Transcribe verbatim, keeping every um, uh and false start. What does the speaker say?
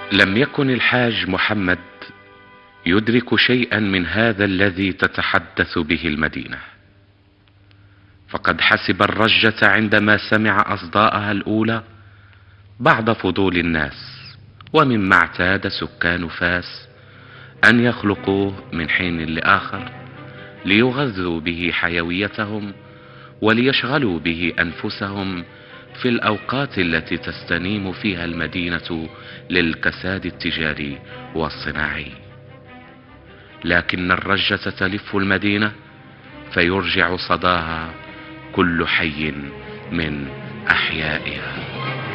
لم يكن الحاج محمد يدرك شيئا من هذا الذي تتحدث به المدينة، فقد حسب الرجة عندما سمع أصداءها الأولى بعض فضول الناس، ومما اعتاد سكان فاس أن يخلقوه من حين لآخر ليغذوا به حيويتهم وليشغلوا به أنفسهم في الأوقات التي تستنيم فيها المدينة للكساد التجاري والصناعي. لكن الرجة تلف المدينة فيرجع صداها كل حي من أحيائها.